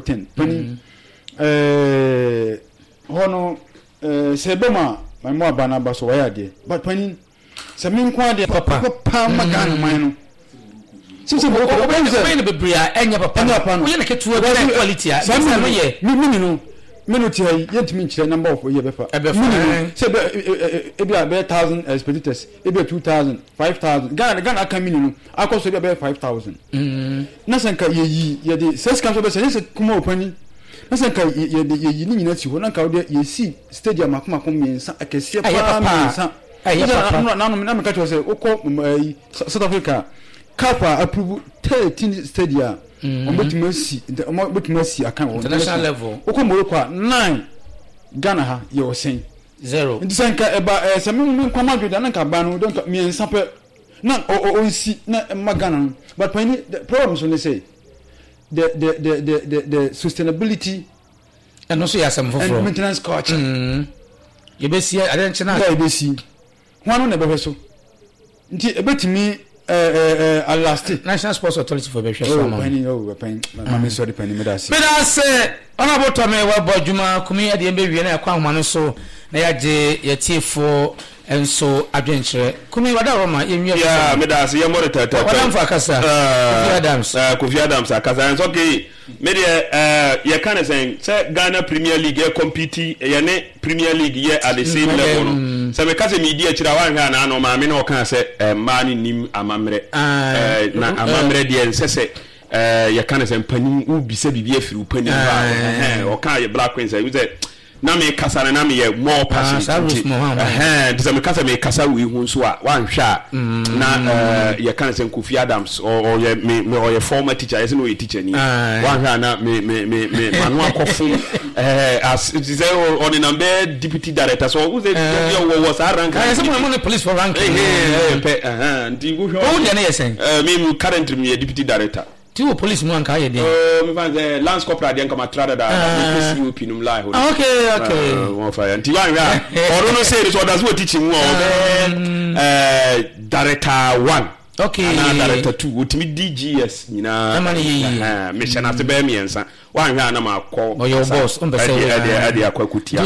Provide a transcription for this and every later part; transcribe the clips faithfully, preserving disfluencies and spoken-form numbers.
ten pani eh hono eh sebema my mo abana ba so waya de but pani se min kwa de papa papa magana man no sisi bo ko be ze be be bria enya papa wo ye na ketuwa be quality a se no ye mi mi no minute here yet me chire number of ye befa se be e be one thousand spectators e be two thousand five thousand Ghana Ghana aka mini no akoso be five thousand mm na sanka ye yi ye de six kan so be se kuma opani na sanka ye de ye yi ni nyina ti ho na nka wo de ye si stadium akoma kom mensa akese pa mensa aye papa na no na me ka cho se ukọ South Africa Kapa approve thirteen stadia on betimasi on betimasi akan on international level ukọ Morocco nine Ghana ha ye o sen zero ndi sanka eba se me kwama dweda na nka ba no don me nsa pe na o nsi na ma Ghana but when the problem so they say the the the the the sustainability and also ya some for and maintenance cost mm ye be see I don't know ye be see hono na be so nti ebetimi eh eh alasti National Sports Authority for Beshwa so pani oh pani mama sorry pani me da se me da se ona boto me wa bodwuma kumi ya de be wie na yakwa homa no so na ya je yetiefo enso adwenkyere kumi wada roma yemwe ya me da se ye more tata wada mfa kasa Kofi Adams uh Kofi Adams akasa enso okay me de eh ye kan say Ghana Premier League ye compete ye ne Premier League ye at the same level no se me kase me di akira wan ha na no ma me no kan say ma ni nim amamre eh na amamre de ensese eh ye kan say pani u bisa bibia firi pani ba eh o kan ye Black Queens you say na me kasa na me ye more passion eh de me kasa me kasa we hu so a wan hwa na ye kan say Kofi Adams or ye me or ye former teacher ye say no ye teacher ni wan hwa na me me me me manu akofo eh as say on the number deputy director so who say you was rank I say mo police for rank eh eh eh ndi go hwa o de na ye say eh me currently me deputy director ti wo police mu anka ye de eh me fan say Lance Corporal de nka matrada da me U P num lai ho okay okay won fa nti wan ya oro no say so does what teaching wo eh director one okay na director two utimi D G S nyina eh me chana te be miensa wan ya na makọ o your boss on be say eh eh akwakutia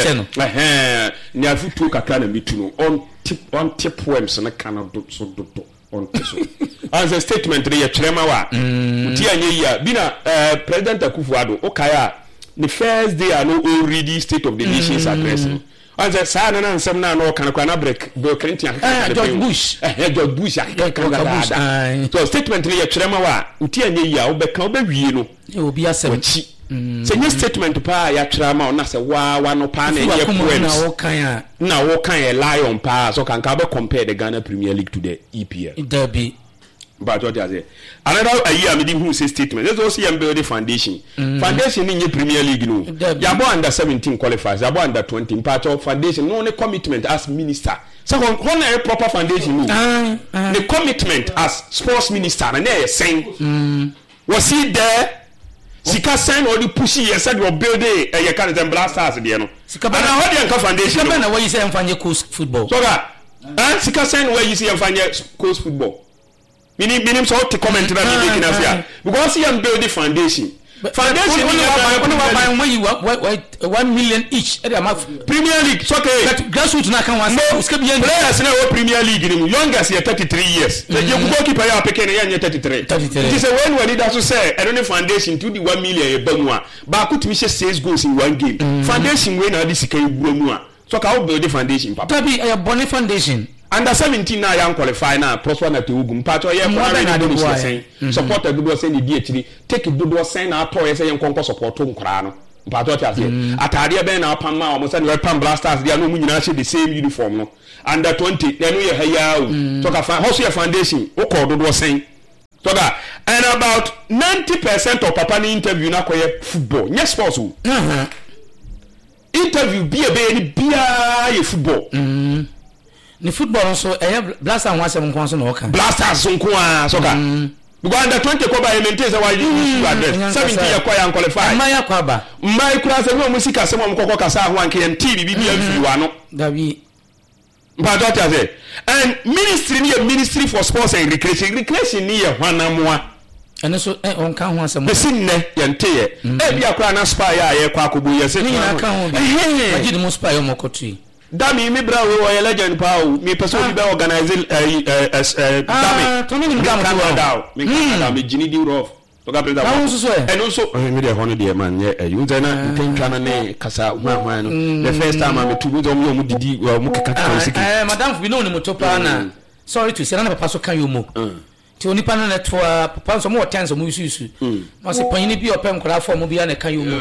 eh ni afutu kakra na mitu no on tip on tip poems na kanado so dodo on so as a statement re trema wa uti anye ya bina uh, President Akufo-Addo okaya the first day I know already State of the Nation's address no as a sana na nsem na no kana na break Bill Clinton eh George Bush eh George Bush akaka so statement re trema wa uti anye ya obeka obawie no e obi asem wachi se nye statement pa ya trema na se wa wa no pa na ye points na wo kan a na wo kan e lion pa so kan ka be compare the Ghana Premier League to the E P L derby but what you say another a year me di who say statement let's also see build the foundation mm. foundation ni nye Premier League no ya bo under seventeen qualifiers ya bo under twenty part of foundation no ne commitment as minister so when a proper foundation no uh, uh. the commitment as sports minister na e saying mm. was he there sika sign or the pushy you said you build e e kan dem blasters there no sika na how dey kan foundation sika na where you say mfanye coast football so ga eh sika sign where you say mfanye coast football Minim minim so to comment na be making us here because he am build the foundation. Foundation only one buy you one million each at the Premier League. So okay. That grassroots na kan one. Players na Premier League ni youngest here thirty-three years. The goalkeeper ya peke na ya thirty-three. It is when when it also say I don't foundation to the one million e ba mu a ba ko tumi she six goals in one game. Foundation we na di sika e buru mu a. So ka build the foundation papa. Tabi a bonny foundation. Under seventeen now young qualify now prosper na tegum pato ye for na do say support a good say ni di akiri take do say na to ye say yen konko support nkra no pato ti ase atade be na pam ma o mo say no pam blasters dia no mu nyina she the same uniform no under twenty na no ye haya o to ka house your foundation o ko do say so that and about ninety percent of papa ni interview na koye football yes sports o interview be e be ni bia ye football mm ni football so eh blaster one seven kon so no kan blasters so kon a so ka because under twenty ko ba e maintain say why you address seventy ya kwa ya qualify ma ya kwa ba mai kura se no musika se mo kokko kasa ho anke en T V B B afi wa no dabi but what say and ministry ni ministry for sports and recreation recreation ni ye hwanamoa ene so eh on kan ho asem besi nne ye nteye e bia kra na spy ya ye kwa kobo ye se ni na kan ho eh agid mo spy yo mokotu dami mi bra we wo legend pa o mi person bi be organize eh eh dami to mi ni dam to down mi kan mi jini di rough to ga president na so so e no so mi de hono de man ye you na ntenka na ne kasa hwa hwa no the first time am to go mo didi mo keka ka siki eh madam bi no ni motopa na sorry to say na papa so kan yo mo ti oni pana na to papa so mo tense mo yusu yusu ma se panyin bi opem kora fo mo bi na kan yo mo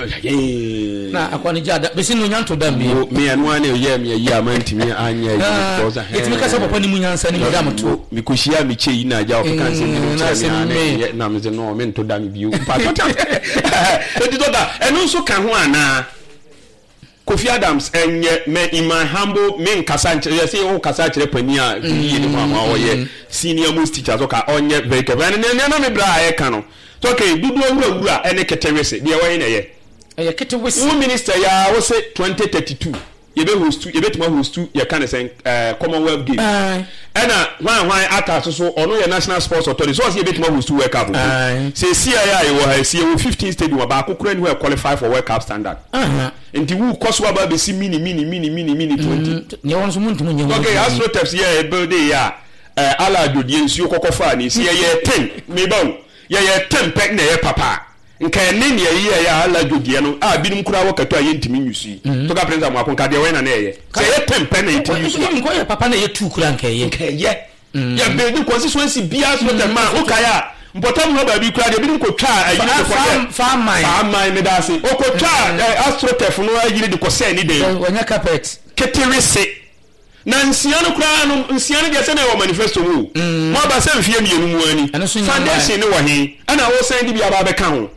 na akwani jada be sin no nyanto dam bi me anu ane ye me yi amanti me anya yi because eh ti me kasa papa ni munyansa ni madam to mi ko hia mi che yi na ja o kan se ni che na me ze no me to dam bi o pa to e ti to da enu so kan ho ana Kofi Adams enye me in my humble me nkasa nche say o kasa kire pani a yi ni mama o ye senior most teachers o ka onye very ke na na me bra e ka no so okay dudu owura owura ene ketewese de we na ye e ketewese wo minister ya wo say twenty thirty-two ye be host ye be tuma host ye kan say Commonwealth Games ena hwan hwan ata so ono ye National Sports Authority so ye be tuma host World Cup say C I A wo ha see wo fifteen stadium ba akokura ni who qualify for World Cup standard nti wu koso aba be si mini mini mini mini mini twenty ne won so muntum nye okay AstroTurf ye building ya ala dodie nsuo kokofa ni si ye ten me ba ye ye ten pek na ye papa nka ne ne ye ya ala dodie no a binim kura wakato aye ntimi nyusi to ka prince amako nka de we na na ye se ye ten pek na ntimi nyusi nko ye papa na ye two kura nka ye nka ye ya be di constituency bia AstroTurf ma o ka ya mbotam no ba bi kura de binim ko twa ayi ne ko farm farm mine farm mine me da se o ko twa AstroTurf no ayi de ko se ni de wonya carpet keterese na nsia no kura no nsia no de se na wo manifesto mu mo ba se mfie mienu mu ani foundation ni wo he ana wo sen di bia ba be ka ho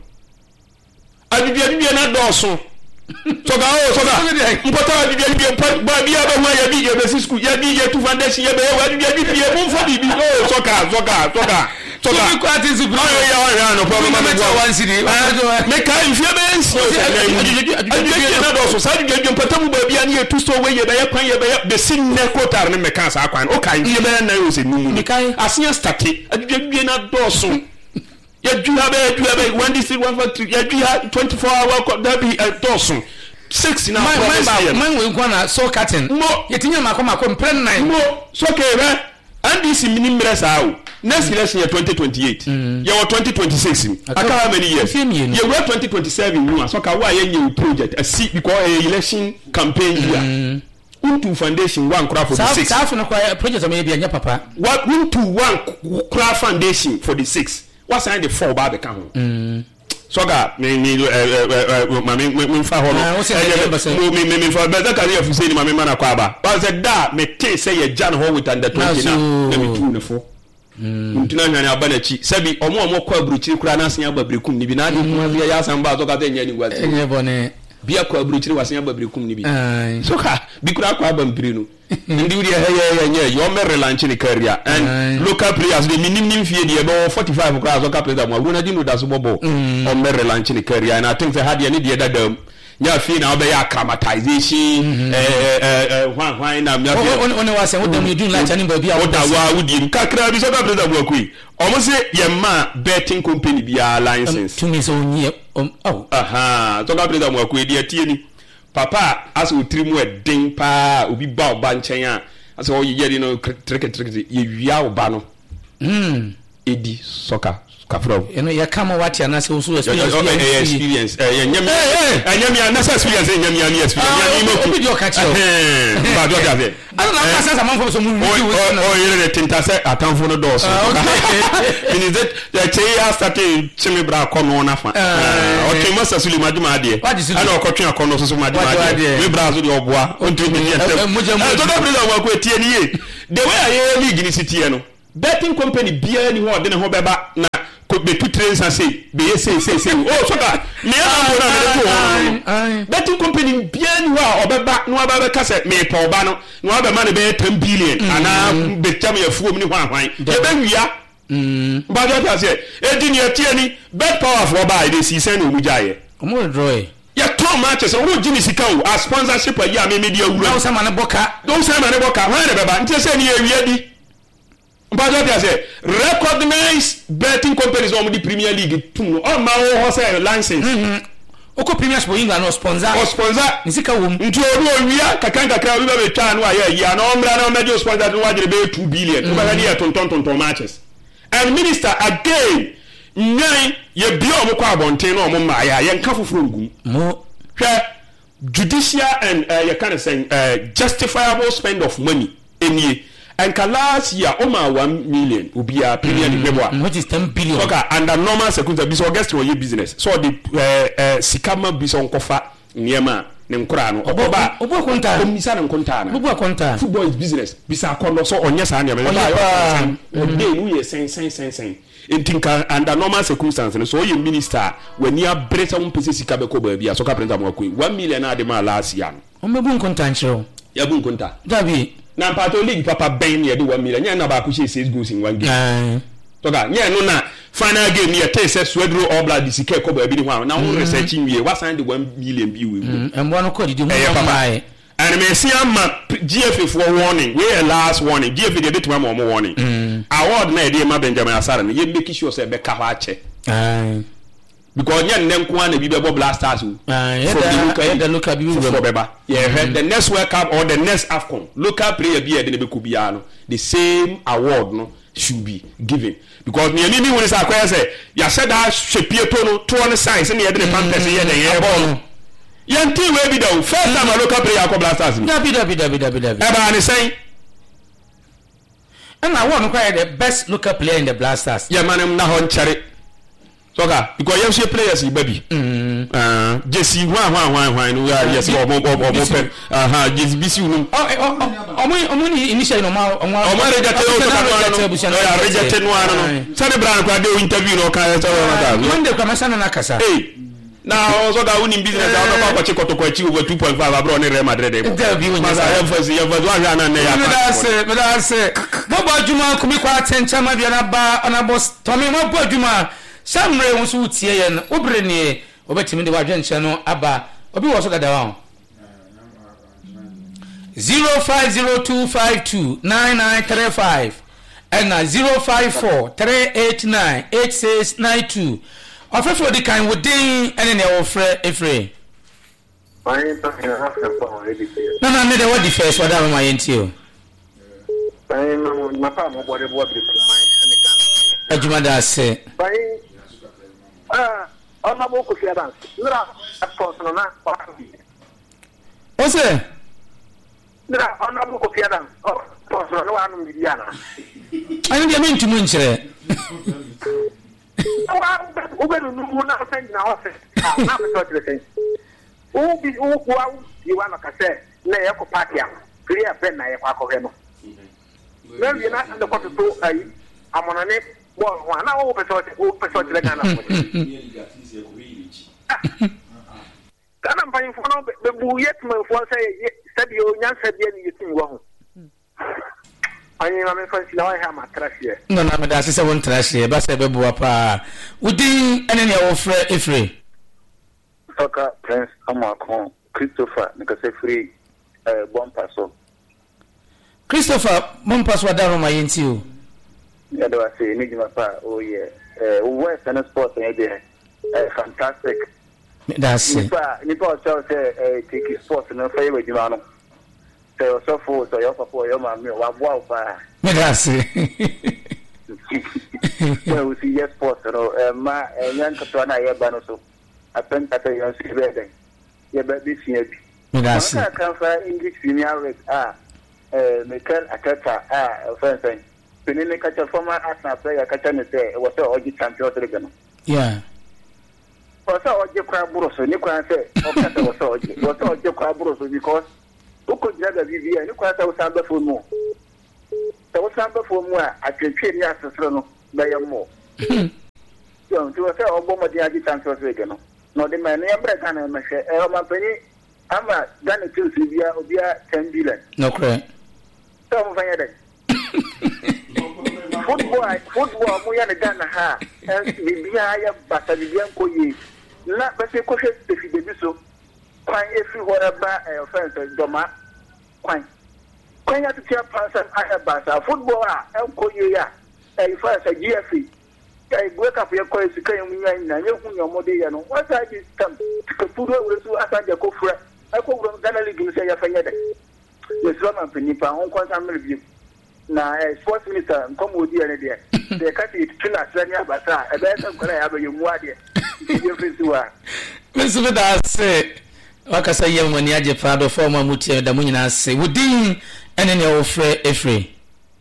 adibia bibia na doso soga o soga mpota adibia bibia ba bia ba ho ya bi ye be school ya bi ye tu foundation ye be wa adibia bibia mu fo bibi o soga soga soga so we quite is good ya ya no problem me go one city me ka mfie be nsi o adibia na doso sa adibia mpota mu ba bia na ye tu so we ye be ye kwan ye be be sin ne kotar ne me ka sa kwan o kan ye be na yo se numu ni asia start adibia bibia na doso ya juha be juha be one district one factory ya juha twenty-four hour that be a dozen six na my man we go na so cutting yetinya makọ makọ mpre nine mo so ke be and this minim mresa o next election twenty twenty-eight ya wo twenty twenty-six aka how many years ya we twenty twenty-seven you so ka wa ya new project a see because election campaign here Untu Foundation one craft for the six South no project am be anya papa what Untu one craft foundation for the six what's in the four ba be kan ho mm soga me me ma me me fa ho no me me me fa be that career fu say ni ma me mana kwa ba ba say da me te say ye jan ho with under twenty na me two ne fo mm ntina nwane abanachi sabi omo omo kwa bruchi kura na asan ababrekum ni bi na de kuma bia ya asan ba soga te nya ni gwati enye bone bia kwa bruchi wasan ababrekum ni bi soga bi kura kwa bampiri no ndi wuri he ye ye yo me relaunch ni career and local players the minimum fee dey about forty-five class local players mo wona di no da so bobo o me relaunch ni career and I think say had ye ni dey dadam nya fee na obey acclimatization eh eh hwan hwan na me on on was say what dem do like ani ba bia what da wa wudi kakra bi so ka players mo akui o mo say ye ma betting company bia license to me so onye oh aha to ka players mo akui dey tie ni papa as we trimu edin pa obi ba oba nchen a as o ye no treke treke ye wia oba no mm edi soccer kafro you know ya kama wati ana se usu experience experience eh nyam nyam ya na experience nyam ya ni experience ya ni mo ku video catch eh ba do ga be ana na pasa sa manfo so mu video o ye le tinta se atanfo no do so okay ini that ya che ya start chimi bra kono na fa o ke masa suli maduma ade ana okotwe akono so so maduma ade we bra so de oboa on tu ni ente to da bra wa ko tie ni ye the way aye league ni sitie no betting company bia ni ho de ne ho beba na ko be tu trains say be say say say oh so ka me am na me to betting company bia ni ho obeba no aba be ka say me pa oba no no aba ma ne be ten billion ana be cham ya fuom ni hwan hwan e be wia mm ba do ta say e di ni atie ni bet power for buy dey see say no mu jaye omo draw ya tom matches o jimi sika o a sponsorship ya me media wura no say ma ne boka no say ma ne boka hwan ne beba nti say ni e wia di But what I say, recognize betting companies on the Premier League too. Oh, my own license. Oko Premier Sport England no sponsor. O sponsor. Nisika wom. Nti oru owia kakanga kra we be twa no aye ya no mbra no mejo sponsor no wagere be two billion. We ba dia tonton tonton matches. And minister again, nyan ye bia omo kwa abonten no omo ma ya ye nka foforo ngum. Mo hwe judicial and uh, you kind of saying uh, justifiable spend of money enie. And last year, Oma one million will be a Premier League member. What is ten billion? So, under normal circumstances, so guest for your business. So the uh, uh, Sikama Bison Kofa Niema Nemkrano. Oba Oba Konta. Omisa Nkontana. Oba Konta. Football is business. Bisa Kondo so on yes and Yama. Day we are saying saying saying saying. In think under normal circumstances, so you minister when you are better on Pesi Kabeko baby, so Captain Tamaki. One million adema last year. Omebun Kontancho. Yabun Konta. Dabi. Na mpato league papa ben ye do one million nya na ba ku six goals in one game to ga nya no na final game ye tell say Swedro Obla di sike ko ba bi ni ho na wo researching we wa sign the one million bi we embo no ko di mu papa and me see am G F A for warning we a last warning G F A dey beat am more warning award na e dey ma Benjamin Asare no ye make sure say be ka ho ache because nya nne nko na bi be Blasters o ah yeah the local bi we for beba yeah mm-hmm. The next World Cup or the next AFCON local player bi e dey be ku bia no the same award no should be given because me ni won say akwai say ya said that shepieto no to on science na ye dey pampers ye dey ye ball yanti we bi da first time a local player ko Blasters no da bi da bi da bi da bi da bi e ba ni say and I want to cry the best local player in the Blasters yeah man na ho nchare Soga, because you see players in baby. Mm. Uh, Jesse, one, one, one, one, yes, or more, or more, uh huh, Jesse, B C. Oh, oh, oh, initially, no more, oh, my rejected, rejected one. Sunday Brown, I do interview, no kind of one day, Commission and Akasa. Hey, now, so that winning business, I don't know what you got to quit you over two point five abroad in Real Madrid. Interview, I have for the other one, and I say, but I say, Boba Juma, Kumikwa, ten Chamabiana bar, and a boss, Tommy, what Juma. Samre won so tie ye no obrenie obetimi de wadwenche no aba obi wo so dada wa zero five zero two five two nine nine three five and zero five four three eight nine eight six nine two ofefo di kan wodin ene ne wo frɛ efre na na me de what the first wada ma yenti o bai ma pa mo bode bo bi mai ene gan ajuma da se bai ah ona bo ko fia dance nira akon no na o se nira ona bo ko fia dance o to no wa no mi dia na ayo dia me ntumu nkyere o be no no na sen na o se na me so tire sen o bi o ko a di wa na ka se na ye ko party am clear ben na ye kwa ko he no na wi na ande ko to ayi amonane well, one now open source, open source the Ghana. Can I'm paying for the bullet man for say, said you, Yan said, you think wrong. I am fancy now I have my trash here. No, no, that's a one trash here, but I be boapa. Would you any offer if free? Soccer, Prince, Amakon, Christopher, because a free bumper so. Christopher, bumpers were down on my into. Yeah, do I say, need my pa, oh yeah. Uh, West and sports, and there. Fantastic. That's it. Nipa, shall say, take sports and a favor, you know. Say, so for so your papa, your mammy, or wow, that's it. Well, we see yes, sports, you know, my young Katana, your banoso. I think that I see better. Yeah, but this year, that's it. I come for English Premier, ah, Michael Atata, ah, friend saying. Penny catch a former Arsenal player, catch and say, was a O G champion to the gun. Yeah. Was a O G Crabroso, Nicola said, was O G Crabroso because who could never be here? Nicola was under for more. There was number for more. I can pay the answer by a more. So, to a fair Obama, the O G champion to the gun. No, the man, I'm breaking a machine. I'm penny. I'm a done it to Sylvia, Obia, ten billion. No, correct. Some of my football, football, we are Ghana ha, and the Bia Basabian Koye. Not but a question if you do so. Quite everywhere about a offense, Doma. Quite. kwanya to tia pansa ahebasa football a enko ye a e fa sa G F I wake up your coins to come in na you hu your mode ye no what I this come to food we so asaje ko fura I ko go Ghana league say ya fanya de the Islam and Penipa on concern review na sports minister come odi ene de de ka ti tuna sanya basa e be san kora ya be mu ade you feel wa Mister Bedase wakasa yem wani aje fado forma mutie da munyina se wudin ene ne ofre efre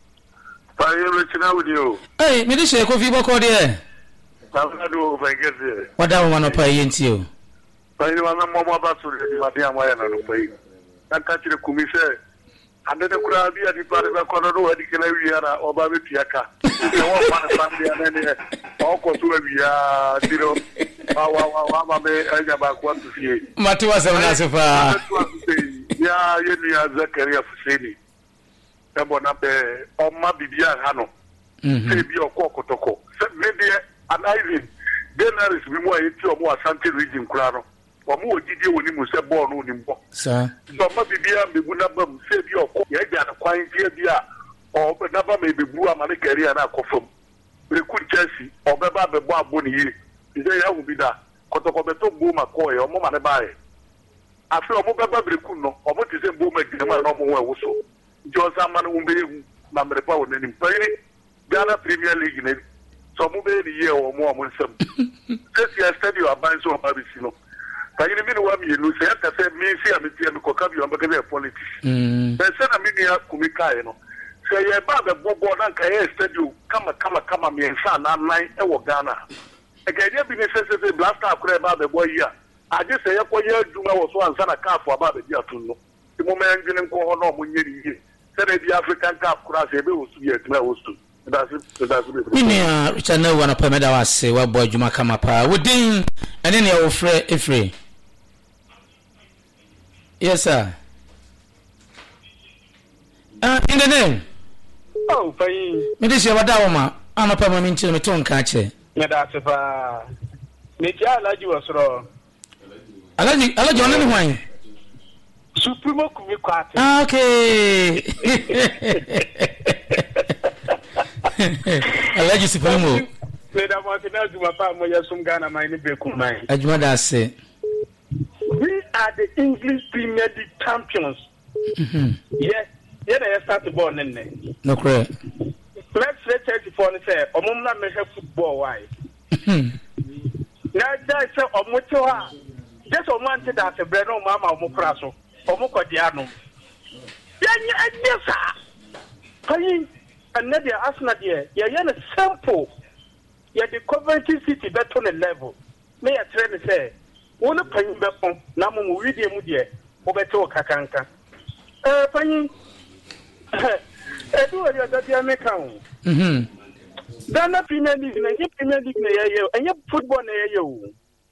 pa yero china wudio eh me de she ko fi boko de pa do vengeze wada wo no pa yenti o pa yero na mo mo ba so de ma dia mo ya na no pa yi na ka chire kumise ande de kura bi adi pare ba kono do adi kena wi ara oba be tiaka e wo pa na pande ya ne o ko tu wi ya tiro wa wa wa wa ma be aja ba ko tu fie mati wa se na se fa ya yenu ya Zakaria Fuseni e bona be o ma bibia ha no se bi okọ kotoko se me de anairin denaris bi mo ayeti o mo Asante region kura no o mo odidi woni mu se ball no ni mbo sa so ma bibia mbebu na ba mu se bi okọ ya ja na kwan tie bi a o na ba me bebu ama ne career na akofam breku Chelsea o be ba be bo abo ni yi ise ya hu bi da kotoko be to bo ma ko e o mo ma ne ba e afi o mo be ba breku no o mo ti se bo ma gina ma no mo we wo so Josa man umbe na mrepa woni mpiri Ghana Premier League ne so mu be ni ye o mo mo nsam se ya stadium abanso ababisi no tayini mi ni wa mi enu se ya se mi si amiti mi ko kabi o mbaka be politics mm be se na mi ni akumika ye no se ye ba be bobo na nka ye stadium kama kama kama mi ensa na nine e wo Ghana e ga ye bi ni se se blaster akure ba be boy ya aje se ye ko ye aduma wo so ansa na kaafo aba be di atun no mo me ngene ko ho no mo nyeri ye the African Cup cross ebe osu ye tena osu that's it that's it ni a Richard na wana pa meda wase wa boy juma kama pa wodin ene ne ofre efre yes sir ah in the name oh fine me dey she wada wo ma ana pa ma minchi me ton ka che me da se pa me ti alaji wasoro alaji alaji ona ni hwan Supremo kumi kwate. Okay. Alaji Supremo. Leda mo tina juma pa mo yesum Ghana mai ni beku mai. Ajuma da se. We are the English Premier League champions. Mhm. Yes. Yeah, they start the ball nene. No correct. Let's say thirty-four ni say omum na me football why. Mhm. Na ja say omoto ha. Just omo that the bread no mama omo praso. Omoko diano yanya anyesa kayin anade asna de ya yana sample ya the Coventry City beto ne level me ya train say wona panyin bepo na mo wi de mu de wo beto kakanka eh panyin eh do ya da dia me kan mhm Ghana Premier League na Premier League na ye enye football na ye o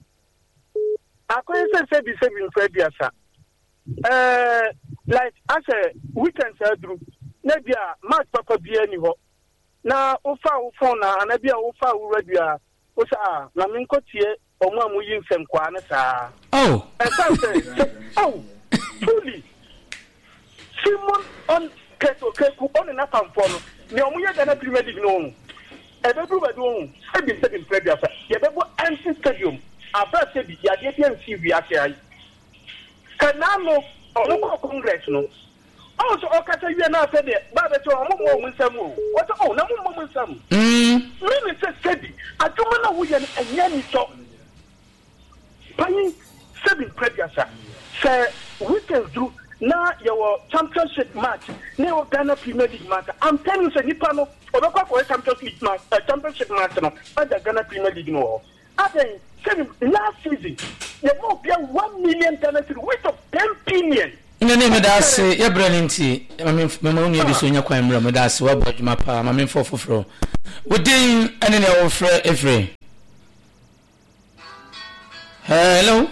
akoye se se bi se bi nfa biasa Uh, like as a weekend through maybe a match papa bi ani ho na ofa wo phone na na bia wo fa wo radio o sa na me nkotie omo amu yi nsem kwa na sa oh e say oh truly Simon on keto keku on na pampo no ne omo ye Ghana Premier League no e be du be du se bi se bi premier fa ye be bo empty stadium aba se bi ya de bi an si wi ase kanano o congress no also o kata wi na ase de ba be to o mo mo nsam o what oh na mo mo nsam mm me se sebi aduma na wo ye anya ni to pani sebi prediasa se weekend through na your championship match na your Ghana Premier League match I'm telling you say nipa no o be kwa championship league match uh, championship match no ada Ghana Premier League no aden last season, you will be one million dollars worth of ten billion. In the name of that, say, you're brilliant. I mean, my money is on your crime room. That's what about my pa, my main for for. Within any of friend, every. Hello.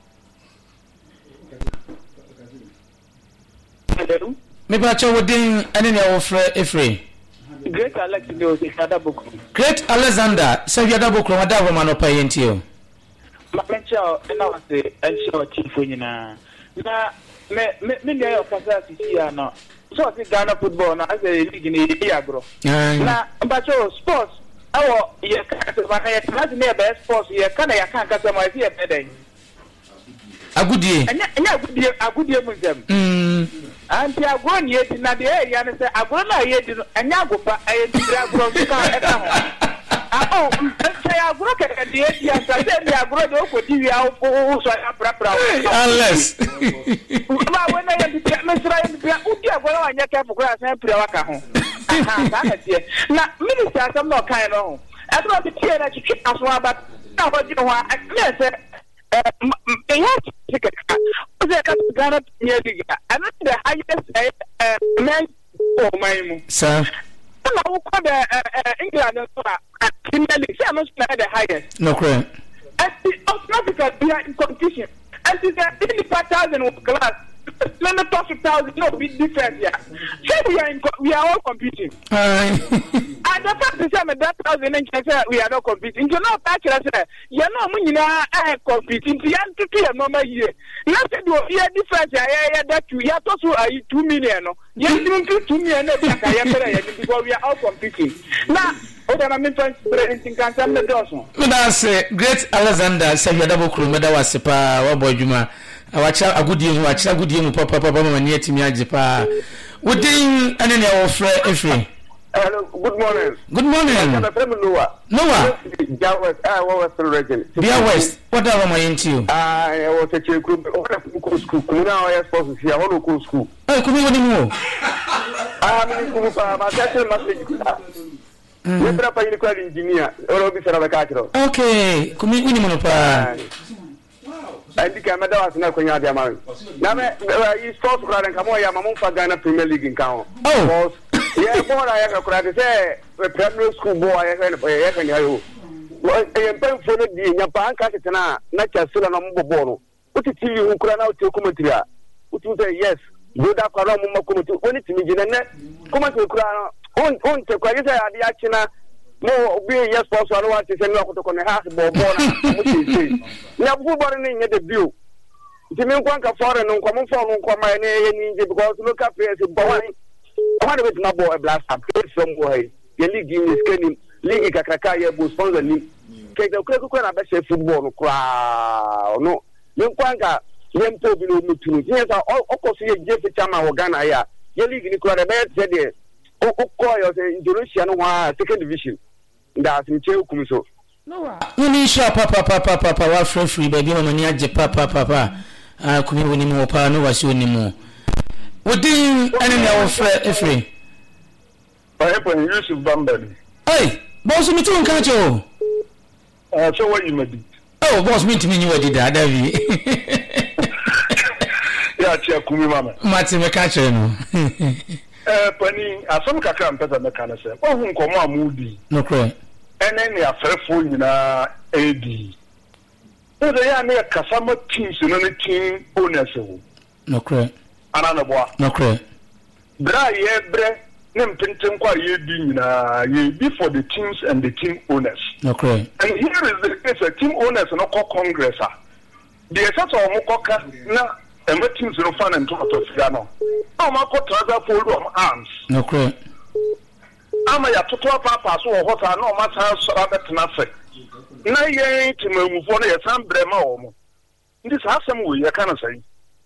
Hello. Maybe I tell within any of friend, every. Great Alexander Adaboko. Great Alexander, so you're double chroma double man of paying to you. Mapencha, and I was the Encho chief winner. Na me me me your Kazaki here now. so si Ghana football na as a league in the agro na mbacho sports awo ye ka se ba ka ye class ne be sports ye kana ya kan ka se mo ye be den agudie anya anya agudie agudie mu zam mm anti agro ni eti na de e ya ne se agro na ye di no anya agopa e di agro ka e ka ho ah oh se agro ka de eti ya sa se ni agro de ko di wi a o so ya pra pra unless ma wona ye di me sra ye di u di agro wa nya ka fukura se pra wa ka ho aha ta ka tie na minister sam no kan no ho e do ti tie na chi aso aba na ho di ho a me se eh yeah ticket was a Ghana Premier League and the highest uh men for my sir na wo ko the England so Premier League say am the highest no correct and automatically we are in competition and the three thousand class let me talk to thousand no big difference here say we are in, we are all competing uh, and the fact is that thousand and say we are not competing you know that say you know we na eh competing you to to normal year now say do here difference here that you have to so two million no you even two million na ka ya mere because we are all competing now oda na me fan presenting kan sam na doso me da say great Alexander Saviadabo Kuru me da wasepa wa bodwuma awacha agudie mu acha agudie mu papa papa mama ne atimi age pa wodin ane ne awofre efre hello good morning good morning na frem Noah Noah Bia West ah what was the region Bia West what are my into ah I was a check group o ka ku school ku na o sports here ho ku school eh ku mi woni mu ah mi ku pa ma text message we tra pa ni ko engineer o bi sera ba ka kiro okay ku mi woni mu pa andi ka meda wasina ko nyaade amawe na me yi sports kura nka mo ya mamu fa Ghana Premier League nka ho oh yeah bora ya ka kura de say primary school boy ya ka ya ka nyayo e mpan fo no di nya pa anka tetena na cha sura na mbobo no uti T V hu kura na uti commentary a uti say yes go da kwa mo mo commentary oni timi gina ne commentary kura no on on te kwa yesa ade a china mo obi yes sports no want to say no akotoko ne ha bo bo na mo ti say na football ni nye de bio timi nkwa nka fore no nkwa mo fo no nkwa ma ne ye ni nje because local players bo wani o ma de na bo e blast up from boy ye league in scanning league kakraka ye bo sponsor ni ke de kure kure na be say football no kwa no ni nkwa nka ye mpo bi no mutunu ye sa o ko so ye je fi chama wo Ghana ya ye league ni kura de be say de o ko yo say Indonesia no wa second division nda simche hukum so Nini sha papa papa papa wa free free baby mama ni age papa papa ah kumi woni mu pa no wasi oni mu wodin ene na wo free efree pa epo Yusuf Bambali hey boss mi tun ka cho ah so what you made oh boss mi timi ni wadi da da bi ya chia kumi mama mati me ka cho no eh pani asom kakra mpeza me kana se o hu nkomo amudi no correct ene ne afrefo nyina edi odo ya ne kasama teams no ne team owners wo no correct ana na boa no correct bra ye bre ne mpenten kwa ye di nyina ye be for the teams and the team owners no correct and here is the case a team owners no call congress ah the essence of mo koka na and what teams no fan and to to no no ma ko transfer for of arms no correct ama ya toto papa so wo hosa na o ma san so abetena fe na ye timamufo no ye san brema wo mo ndi sa asem wo ye kana sai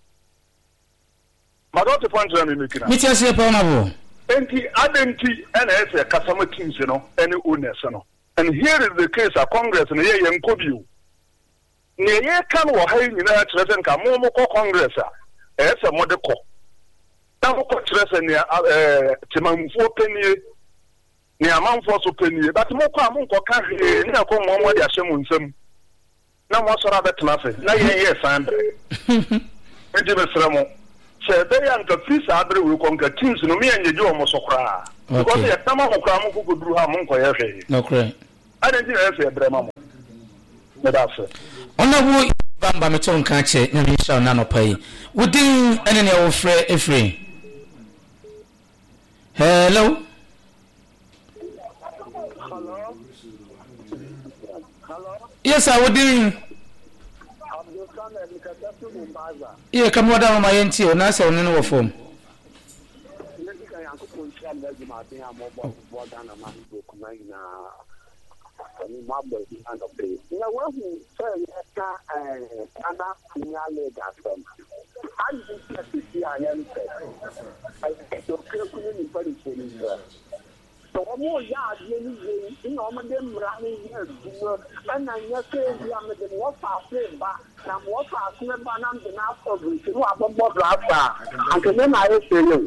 ma do te point na me mekina mi ti ase pa na bo enti adenti na ese kasama teams no any owners no and here is the case a congress no ye ye nkobio ne ye kan wo ha nyina kyerɛ nka mo mo kɔ congress a ese mo de kɔ na mo kɔ kyerɛ ne eh timamufo penie ni amanfo so penie but mo kwa mo nko ka he ni akọ mo mo de ahyɛ mo nsam na mo sɔra betena fe na ye ye san bre enti be sra mo se be ya nka free sa bre we ko nka teams no me anye jo mo so kra because ye tama mo kra mo ko duru ha mo nko ye hwe no correct adenti na ye bre ma mo me da fe ona wo bamba me ton ka che na me sha na no pai wodin ene ne wo frɛ efre hello yes I would do yeah come on down my N T O na se oni no form kan yanko kontra na juma tin amobo bo Ghana man go kuma ina ni mabbe di ando pe na wa hu so ya eh ana kunya le ga from and this is ya yan pe ai to kire kunu ni pari so ni so mo ya di ni ni no ma de mra ni ni du ana nya ke ya me de mo fa se ba na mo fa se ba na de na so bi so wa bo bo bla ba akene na ye se yo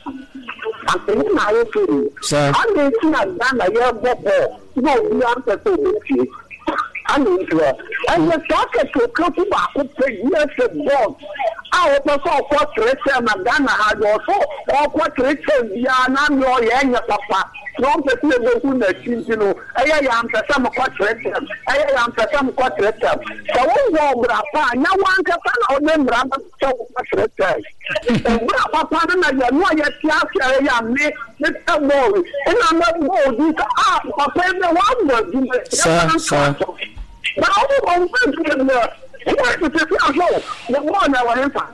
akene na ye se sir and this na Ghana ye bo bo no we are to to and it and the socket to come back to years ago our person for treasure na Ghana had also or what treasure ya na no ye nya papa no pe ti go ku na chinti no aya ya am pesa mo kwa treasure aya ya am pesa mo kwa treasure so wo wo bra pa nya wan ka pa na o ne bra pa so kwa treasure bra papa na ya no ya ti afia ya me ne ta mo ina na mo di ka ah papa me wan mo di sir sir but all the one thing is you want to take a show the one I want to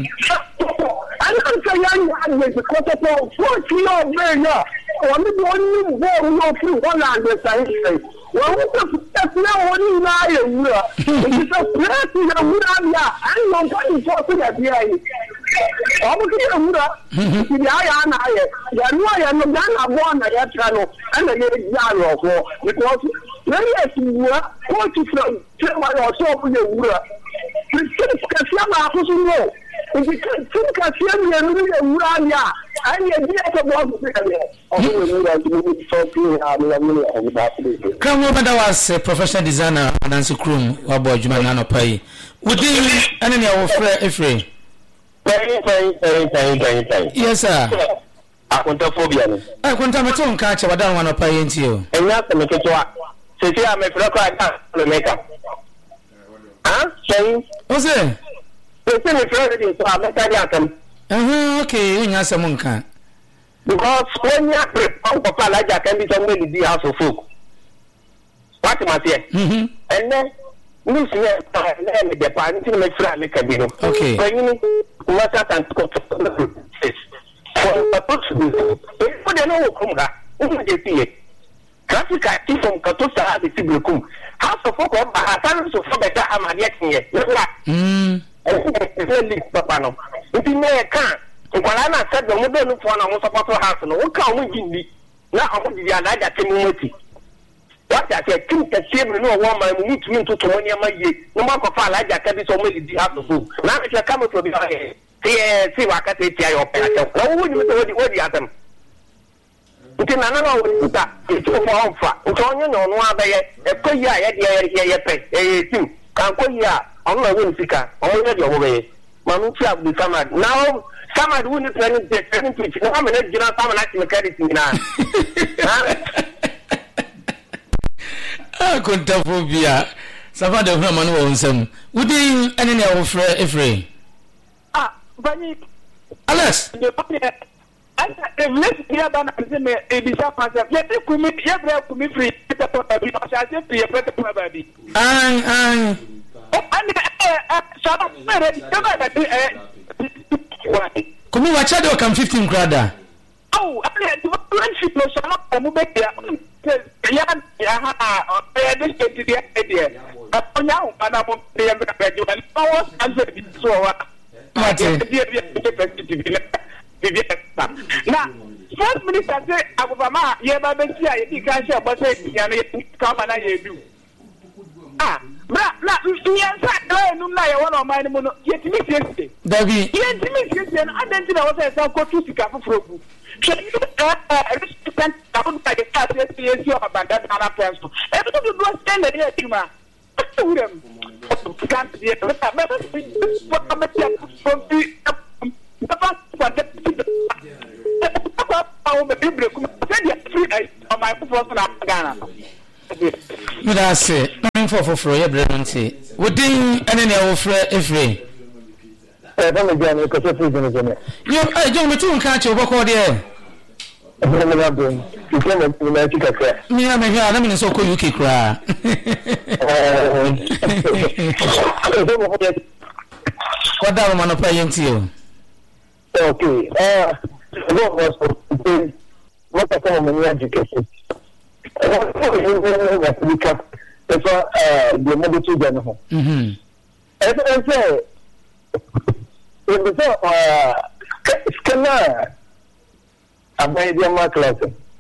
I don't say young man because of four kilo there only one more no through one and the same well that's now only now you it's a place in the wood ya and no one talk to that here I'm going to see the eye on eye ya no ya no Ghana born ya channel and the yaro for because when you are what you from what you saw for the wura it's kasi ma ko so no it's kasi ya no the wura ya and you get to go to the oh wura so feel am am am come over that was professional designer Nancy Krum wabo adwuma na no pai within any of Efre Very, very, very, very, very, very. yes sir Akontaphobia no eh konta meto nka che wadan wa no pai enti o enya se meketo sisi a me frako ada le meka ah sei o se sisi me frako di so ameka di atam eh okay unya se mun kan because when you prepare papa like I can be somebody di house of folk what must you mhm and then ni se ya na me de pa ni me fra me ka bi no okay when you what that ko for papa to be for the no come ga o je tie traffic active from Katosa at the Tiblukum. House of Folk of Bahasan so for better Amadiak here. Mm. Papa no. If you may can, Kualana said the model for an almost support house no one can win me. Now I want the other community. What I said, Kim can save no woman who needs me to twenty my year. No more for far like that can be so many the house of food. Now if you come to the see see what I say to your parents. No one will do the other. Nti nana na wo ta etu fo onfa nti onye no no abaye ekoyi a ye de ye ye pe e tim kan koyi a onu na wo nsika onye de obobe manu ti abu samad now samad wo ni training de training pitch na ma na gina samad na tim credit ni na ah kontaphobia safa de huna manu wo nsam wudi ene ne wo frɛ Efre ah bani Alex let's hear about me a bizarre concept. Let me come in, you break me free. I shall say free, but the baby. Aye, aye. And shut up, come on, watch out, come fifteen grada. Oh, I friendship no shall not move back there. Yan, aha, this is the idea. Upon now, and I'm on the graduate. I was answered so. Now, first minister say Abubama, Yeba Bessia, you can't share, but say, come and I do. Ah, bra, bra, yes, I know, no, one of my mono, yet miss yesterday. Debbie, yet miss yesterday, and then I was a self go to Sika for Frogu. Can you respect down by the start yesterday, you about that other person? Everything you do stand there, Tima. Can't be a from the Mira say, nothing for for for your brother say. Within any of Efre. eh ba me gya me ko so free ne ne You eh John me tun ka che oboko there. me na do you can me na tika ka Me na me hia na me so ko U K kra. eh Kwada ma no pa yenti o. okay eh What was what I call my education? What we can if uh the mobile to general. Mhm. And I say in the uh scanner about the mark class.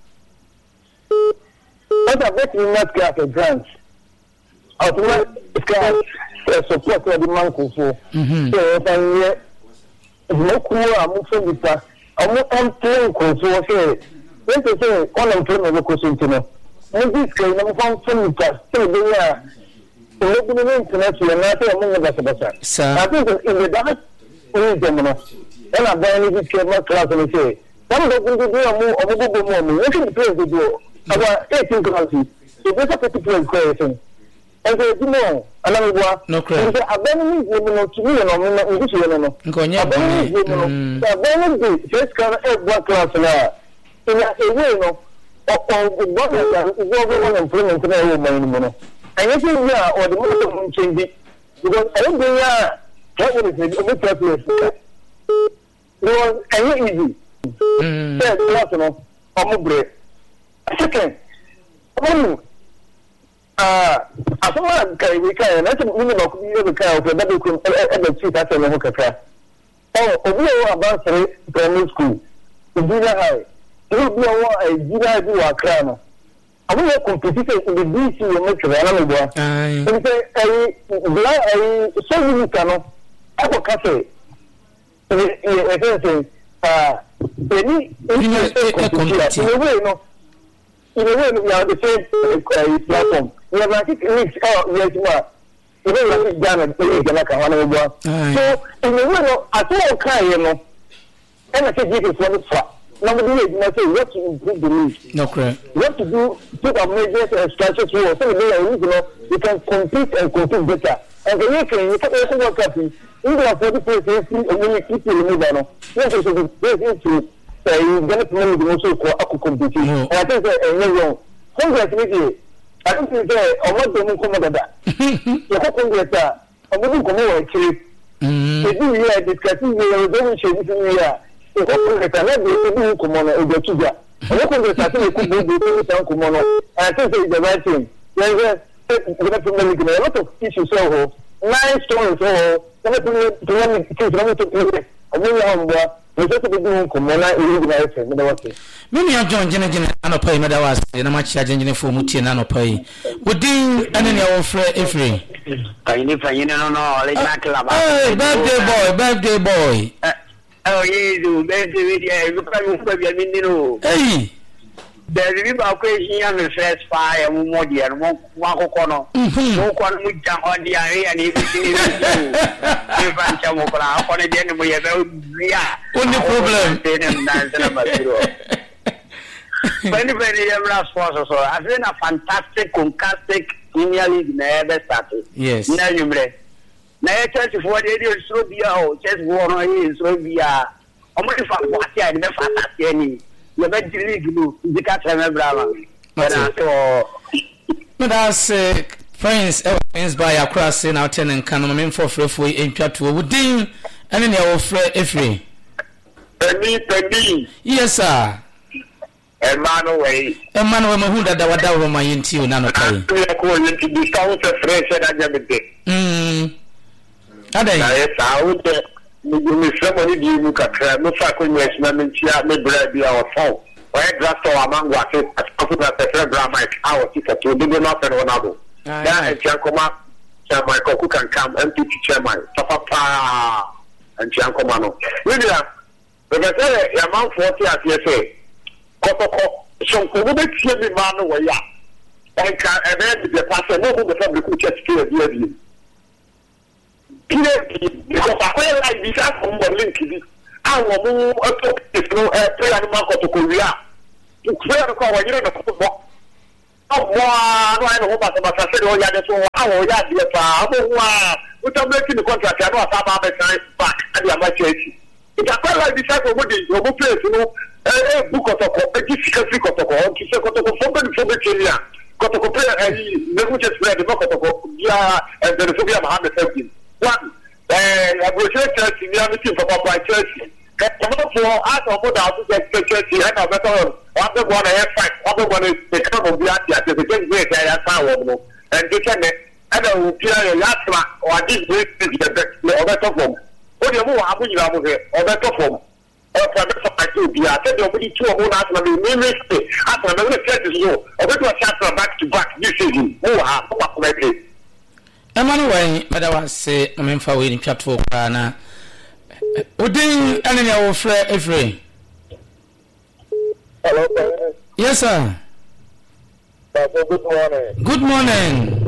What about the mark class grants? Automatic class support the man for. Mhm. So if I no cool am from the past. I'm not playing control. When they say all employment location to know, and this kind of one from the past, so they are looking at the internet, you are not among the best. I think in the dark, we them enough. And I'm buying this camera class and say, some of them do a more of a good moment. What can the place do? About eighteen classes. If there's a particular question. And so, you know, another one. No crap. I don't need to me and I'm not English. Gonya. I don't need just kind of work class now. In a way, no, or what is employment in a woman. And if you are or the most change it, because I don't think that one is a good place. Because I easy. Third class, no, I'm a break. Second, one. Ah, as far as we can, that's a minimum of the car of the medical and the chief at the Hoka. Oh, we are about primary school. The junior high. You will be a junior do a crown. I will have competition in the D C and make an animal. And say, I saw you cannot. I will cut it. Anything, ah, any competition. In a way, no. In a way, we are the same platform. We have like mix oh yes ma we don't like Ghana we get like one of so in the way at all kind you know and I say give it for the fa now we do it say what to improve the needs no correct what to do put a measures and strategies so so you know you can compete and compete better and the way can you can also work up in the for the place and when you keep you know no yes so the place to say you get money also for compete and I think that you know Congress I don't think that I want to come that. The Congress, I wouldn't come over actually. They do here discussing here, don't change here. The Congress, I never do come on over to that. The Congress, I think it could be down come on. I think it's the right thing. There's a lot of issues so nine stories so some of the things to play. I really am we just be doing come on in the right thing. Many are John Jenny and a pay Madawas, and a much charging for Muti and Nano pay. Would you any of free? I never you know, hey, birthday boy, birthday boy. Oh, you birthday, look at you. Hey, there's a river question on the first fire, and more dear, one corner. No one would jump on the area and everything. If I'm Chamokra, on again, we have no problem. Very, very emerald sponsor. So I've been a fantastic, fantastic Premier League never started. Yes. Now you may. Now church for the radio so be out, just one is so be a almost for what I never fantastic any. You bet you league do the catch and brava. But that's uh friends friends by across in our tenant can mean for free for in chat to within and then your free every. Penny penny. Yes sir. Emmanuel way. Emmanuel who that was down my into nano pay. We are going to discount the fresh and everything. Hmm. Are they? I found that you somebody you can try no fucking yes, man, chia, me bread be our phone. Why draft or among what is as possible as the program like our ticket to do nothing or another. That is Giacomo, Chairman Cook can come and teach Chairman, Papa and Giacomo. Really, but I say, your mount forty as you say. Kotoko so ko be tie bi ma no we ya enka ebe de passe no go be fabric ku church ke bi abi kire because akwai like this from the link bi awo mu auto no e prayer no ma kotoko wi a ku prayer ko wa yire no ko bo awo no ai no ba ba se do ya de so awo ya de pa abo wa u ta break the contract ya no asa ba be sign back and ya ma church it akwai like this from the obo place no eh bu kotoko e ti fika fi kotoko o ti se kotoko fo be fo be chelia kotoko pe eh ne mu che spread no kotoko ya e de so bia Mohammed Said one eh abuche church ni ami ti papa by church for us or put out to Chelsea and our better what the one I fight, what the one is the kind of black at the great I found and you can and I will clear your last one or this great is the best or better form. What do you want to have here or better form? Or for better I do be I said nobody two or more after the ministry after the ministry is low or better chapter back to back this season. Oh, I have my place. Emmanuel, but I was say, I mean, for waiting chat for Pana. Udin, and in our friend, every. Hello, yes, sir. Good morning. Good morning.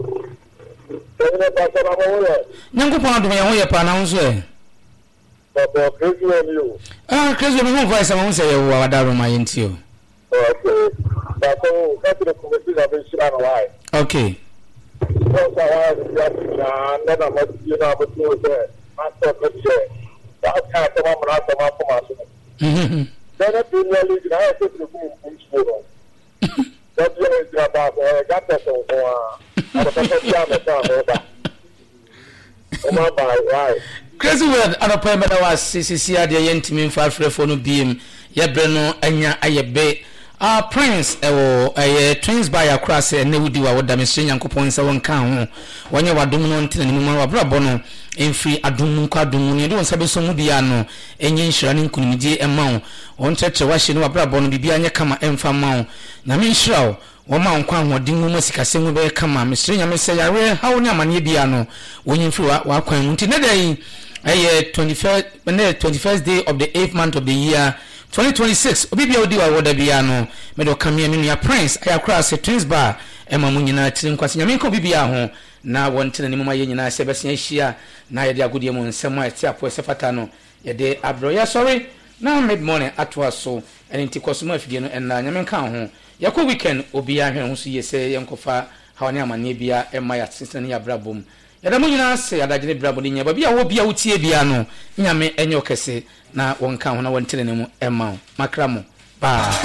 Nyango Pando, my own Panamse. Ah, because we move voice, I won't say you are down my into. Okay. That's the committee of the okay. Crazy word, and a point that was C C C at the Yentimin five for no beam, Yabreno, Anya, Ayabe. Ah, Prince, eh, eh, twins by across a new do our demonstration and coupons. I won't count when you are doing on Tinamuma Brabono in free Adumuka Dumuni. You don't sabi some Mudiano, and yin shining Kunidi and Mount. One church washing over Brabon, Bibiana Kama and Famount. Namin Shrow, one mount Kwan, what Dingo Musica sing over Kama, Mister Yaman say, I read how Namani Biano, when you flew out Wakwam Tinade, a twenty-first, twenty-first day of the eighth month of the year. twenty twenty-six obi bia odi wa woda bia no me do kam ya me Prince aya cross twins bar e ma munyina tire nkwase nyame nko bibia ho na wontene ne mama ye nyina se besia hia na ye de agodie mu nsem a ti apo se fata no ye de abro ya sorry na mid morning atwa so enti kosoma afidie no enna nyame nka ho ye ko weekend obi ya hwe ho so ye se ye nkofa hawani amane bia e ma ya sesene ya brabom ye da munyina se adagene brabo de nya ba bia wo bia wotie bia no nyame enyo kese na wonka ho na wontene ne mu emma makramo ba